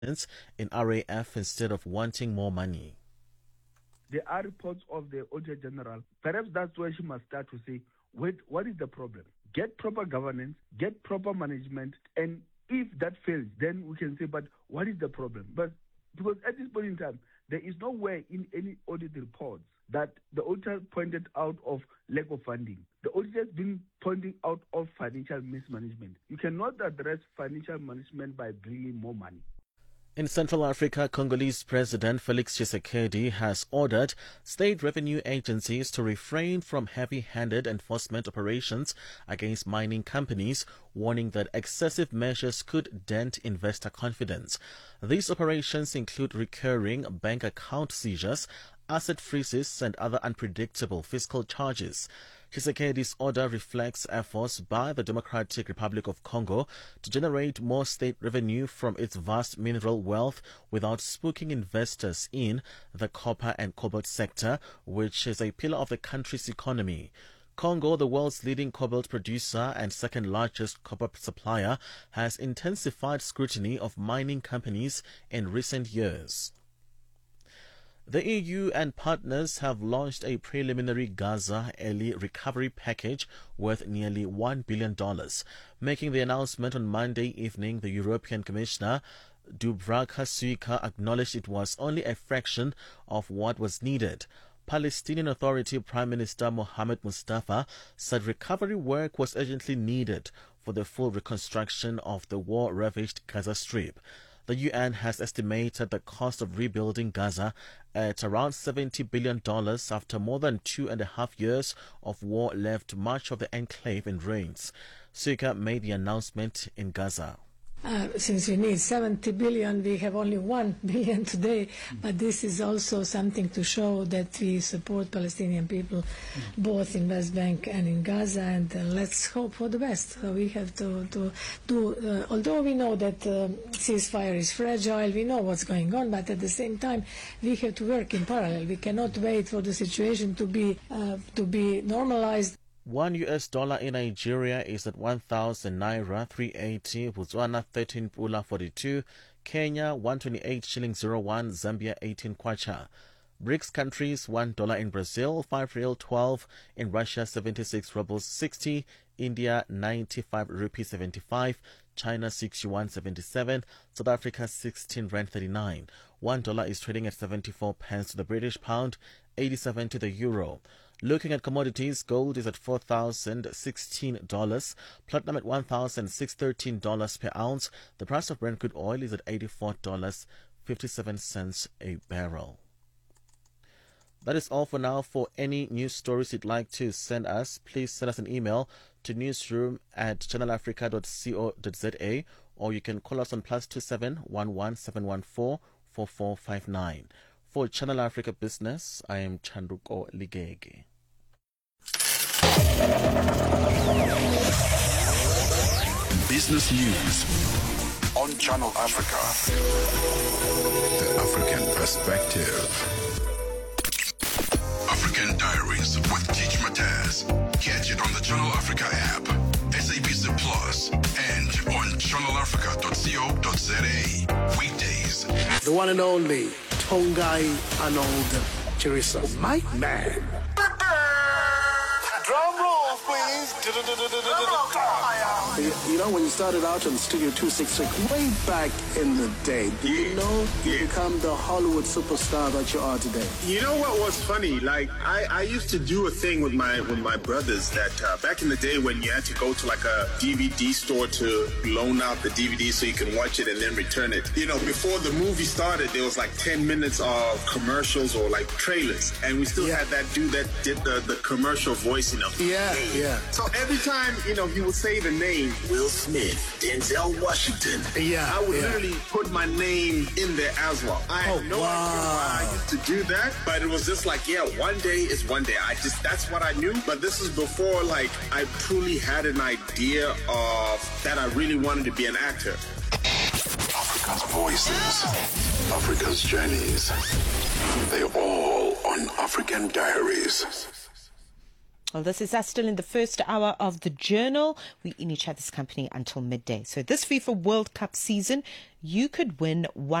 in RAF instead of wanting more money. There are reports of the Auditor General. Perhaps that's where she must start to say, wait, what is the problem? Get proper governance, get proper management, and if that fails, then we can say, but what is the problem? But because at this point in time, there is nowhere in any audit reports that the auditor pointed out of lack of funding. The auditor has been pointing out of financial mismanagement. You cannot address financial management by bringing more money. In Central Africa, Congolese President Felix Tshisekedi has ordered state revenue agencies to refrain from heavy-handed enforcement operations against mining companies, warning that excessive measures could dent investor confidence. These operations include recurring bank account seizures, asset freezes, and other unpredictable fiscal charges. Tshisekedi's order reflects efforts by the Democratic Republic of Congo to generate more state revenue from its vast mineral wealth without spooking investors in the copper and cobalt sector, which is a pillar of the country's economy. Congo, the world's leading cobalt producer and second largest copper supplier, has intensified scrutiny of mining companies in recent years. The EU and partners have launched a preliminary Gaza early recovery package worth nearly $1 billion. Making the announcement on Monday evening, the European Commissioner Dubravka Šuica acknowledged it was only a fraction of what was needed. Palestinian Authority Prime Minister Mohammed Mustafa said recovery work was urgently needed for the full reconstruction of the war-ravaged Gaza Strip. The UN has estimated the cost of rebuilding Gaza at around $70 billion after more than 2.5 years of war left much of the enclave in ruins. Šuica made the announcement in Gaza. Since we need 70 billion, we have only 1 billion today, but this is also something to show that we support Palestinian people both in West Bank and in Gaza, and let's hope for the best. We have to do, although we know that ceasefire is fragile, we know what's going on, but at the same time we have to work in parallel. We cannot wait for the situation to be normalized. $1 in Nigeria is at 1,000 naira 380, Botswana 13 pula 42, Kenya 128 shillings 01, Zambia 18 kwacha. BRICS countries $1 in Brazil, 5 real 12, in Russia 76 rubles 60, India 95 rupees 75, China 61 77, South Africa 16 rand 39. $1 is trading at 74 pence to the British pound, 87 to the euro. Looking at commodities, gold is at $4,016, platinum at $1,613 per ounce. The price of Brent crude oil is at $84.57 a barrel. That is all for now. For any news stories you'd like to send us, please send us an email to newsroom@channelafrica.co.za, or you can call us on +27 11 714 4459. For Channel Africa Business, I am Chanduko Ligege. Business News on Channel Africa. The African Perspective. African Diaries with Teach Mataz. Catch it on the Channel Africa app, SABC Plus, and on channelafrica.co.za. Weekdays. The one and only Tongai Arnold Chirisa. My man. Drum roll, please. You know, when you started out on Studio 266 way back in the day, did you know you become the Hollywood superstar that you are today? You know what was funny? Like I used to do a thing with my brothers that back in the day when you had to go to like a DVD store to loan out the DVD so you can watch it and then return it. You know, before the movie started, there was like 10 minutes of commercials or like trailers, and we still had that dude that did the commercial voice, you know. Yeah. So every time, you know, he would say the name Will Smith, Denzel Washington. Yeah. I would literally put my name in there as well. I had no idea why I used to do that, but it was just like, yeah, one day is one day. That's what I knew. But this is before, like, I truly had an idea of that I really wanted to be an actor. Africa's voices, Africa's journeys. They're all on African Diaries. Well, this is us still in the first hour of the Journal. We're in each other's company until midday. So this FIFA World Cup season, you could win